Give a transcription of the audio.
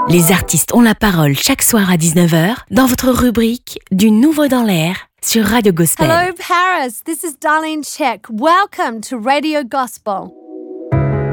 Les artistes ont la parole chaque soir à 19h dans votre rubrique Du Nouveau dans l'air sur Radio Gospel. Hello Paris, this is Darlene Check. Welcome to Radio Gospel.